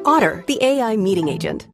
Otter, the AI meeting agent.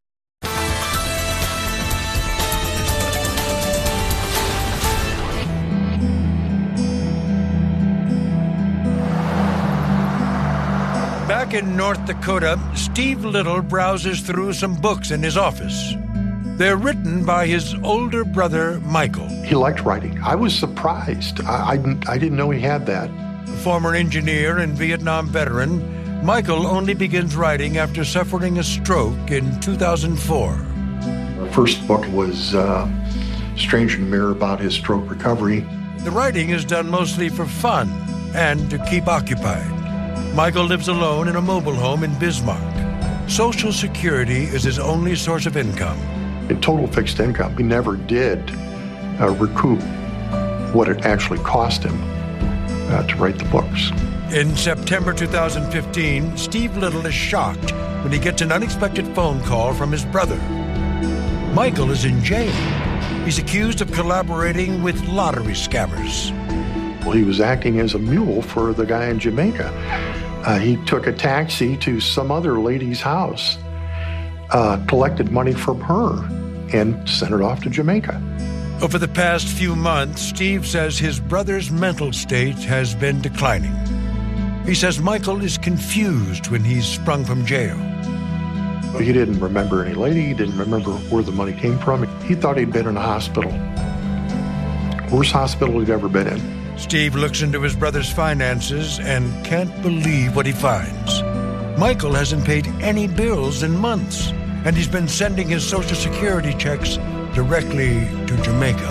Back in North Dakota, Steve Little browses through some books in his office. They're written by his older brother, Michael. He liked writing. I was surprised. I didn't know he had that. A former engineer and Vietnam veteran, Michael only begins writing after suffering a stroke in 2004. The first book was Stranger in the Mirror, about his stroke recovery. The writing is done mostly for fun and to keep occupied. Michael lives alone in a mobile home in Bismarck. Social Security is his only source of income. In total fixed income, he never did recoup what it actually cost him to write the books. In September 2015, Steve Little is shocked when he gets an unexpected phone call from his brother. Michael is in jail. He's accused of collaborating with lottery scammers. Well, he was acting as a mule for the guy in Jamaica. He took a taxi to some other lady's house, collected money from her, and sent it off to Jamaica. Over the past few months, Steve says his brother's mental state has been declining. He says Michael is confused when he's sprung from jail. He didn't remember any lady. He didn't remember where the money came from. He thought he'd been in a hospital. Worst hospital he'd ever been in. Steve looks into his brother's finances and can't believe what he finds. Michael hasn't paid any bills in months, and he's been sending his Social Security checks directly to Jamaica.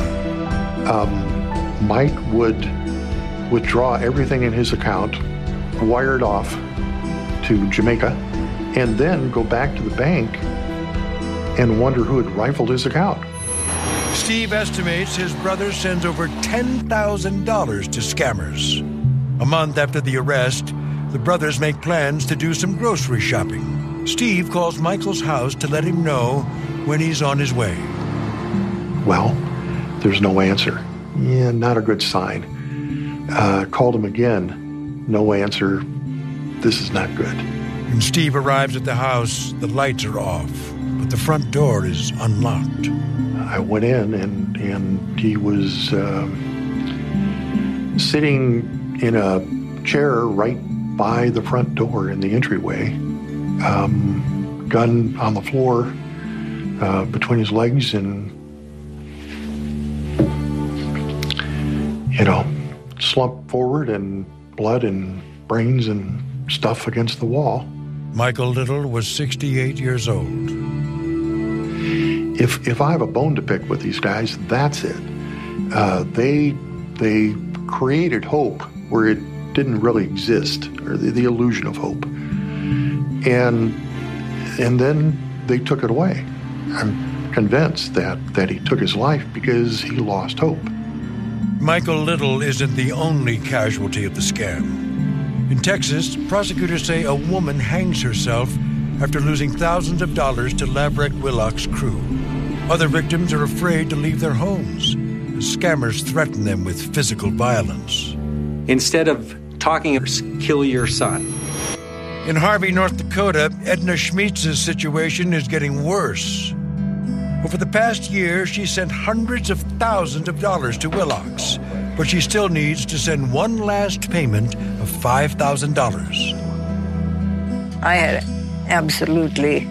Mike would withdraw everything in his account, wire it off to Jamaica, and then go back to the bank and wonder who had rifled his account. Steve estimates his brother sends over $10,000 to scammers. A month after the arrest, the brothers make plans to do some grocery shopping. Steve calls Michael's house to let him know when he's on his way. Well, there's no answer. Yeah, not a good sign. Called him again. No answer. This is not good. When Steve arrives at the house, the lights are off, but the front door is unlocked. I went in, and he was sitting in a chair right by the front door in the entryway, gun on the floor between his legs, and, slumped forward, and blood and brains and stuff against the wall. Michael Little was 68 years old. If I have a bone to pick with these guys, that's it. They created hope where it didn't really exist, or the illusion of hope, and then they took it away. I'm convinced that he took his life because he lost hope. Michael Little isn't the only casualty of the scam. In Texas, prosecutors say a woman hangs herself after losing thousands of dollars to Laverick Willock's crew. Other victims are afraid to leave their homes. The scammers threaten them with physical violence. Instead of talking, kill your son. In Harvey, North Dakota, Edna Schmietz's situation is getting worse. Over the past year, she sent hundreds of thousands of dollars to Willock's, but she still needs to send one last payment of $5,000. I had absolutely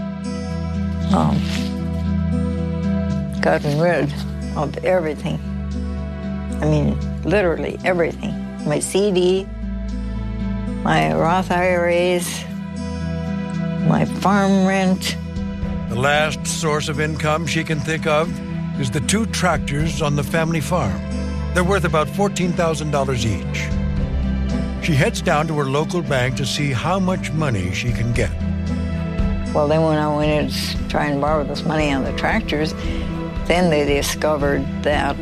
gotten rid of everything. I mean, literally everything. My CD, my Roth IRAs, my farm rent. The last source of income she can think of is the 2 tractors on the family farm. They're worth about $14,000 each. She heads down to her local bank to see how much money she can get. Well, then when I went in to try and borrow this money on the tractors, then they discovered that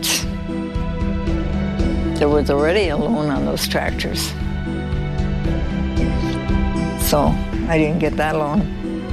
there was already a loan on those tractors. So I didn't get that loan.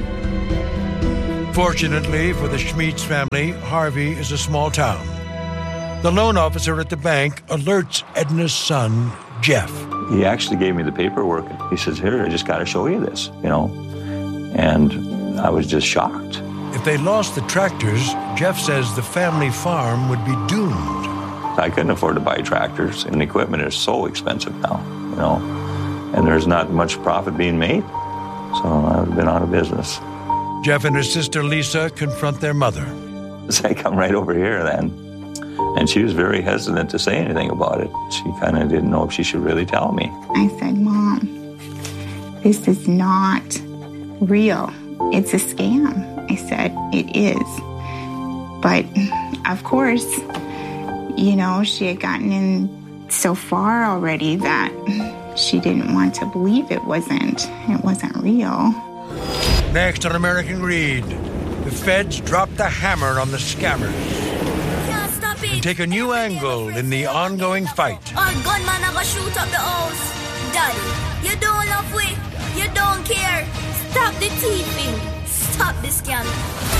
Fortunately for the Schmietz family, Harvey is a small town. The loan officer at the bank alerts Edna's son, Jeff. He actually gave me the paperwork. He says, here, I just got to show you this, And I was just shocked. If they lost the tractors, Jeff says the family farm would be doomed. I couldn't afford to buy tractors, and equipment is so expensive now, you know, and there's not much profit being made. So I've been out of business. Jeff and his sister Lisa confront their mother. So I come right over here then, and she was very hesitant to say anything about it. She kind of didn't know if she should really tell me. I said, Mom, this is not real. It's a scam. I said, it is. But of course, you know, she had gotten in so far already that she didn't want to believe it wasn't real. Next on American Greed, the feds drop the hammer on the scammers and take a new angle in the ongoing fight. Our gunman are gonna shoot up the house. Daddy, you don't love we, you don't care. Stop the thieving, stop the scam.